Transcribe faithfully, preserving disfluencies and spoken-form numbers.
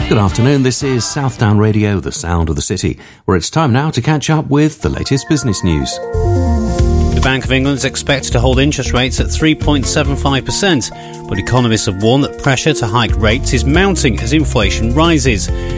Good afternoon, this is Southdown Radio, the sound of the city, where it's time now to catch up with the latest business news. The Bank of England is expected to hold interest rates at three point seven five percent, but economists have warned that pressure to hike rates is mounting as inflation rises.